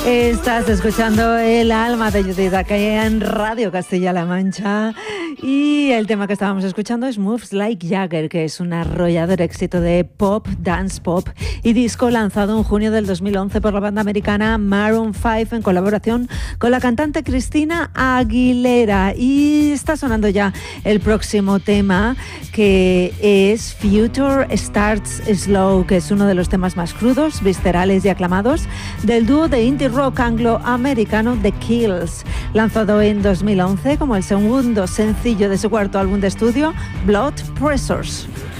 Estás escuchando El alma de Judith aquí en Radio Castilla-La Mancha y el tema que estábamos escuchando es Moves Like Jagger, que es un arrollador éxito de pop, dance pop y disco lanzado en junio del 2011 por la banda americana Maroon 5 en colaboración con la cantante Christina Aguilera. Y está sonando ya el próximo tema, que es Future Starts Slow, que es uno de los temas más crudos, viscerales y aclamados del dúo de indie rock angloamericano The Kills, lanzado en 2011 como el segundo sencillo de su cuarto álbum de estudio, Blood Pressures.